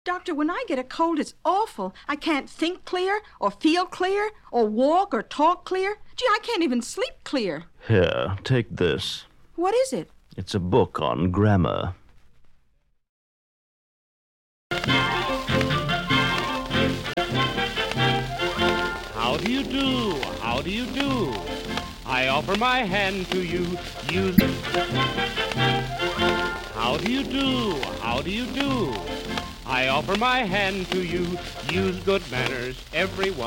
Doctor, when I get a cold, it's awful. I can't think clear, or feel clear, or walk or talk clear. Gee, I can't even sleep clear. Here, take this. What is it? It's a book on grammar. How do you do? How do you do? I offer my hand to you. Use. How do you do? How do you do? I offer my hand to you. Use good manners, everyone.